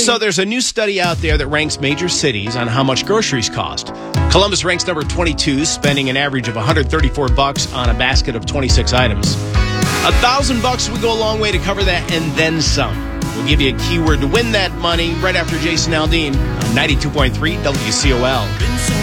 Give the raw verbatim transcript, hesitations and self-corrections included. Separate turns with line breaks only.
So there's a new study out there that ranks major cities on how much groceries cost. Columbus ranks number twenty-two, spending an average of one hundred thirty-four bucks on a basket of twenty-six items. A thousand bucks would go a long way to cover that and then some. We'll give you a keyword to win that money right after Jason Aldean on ninety-two point three W C O L.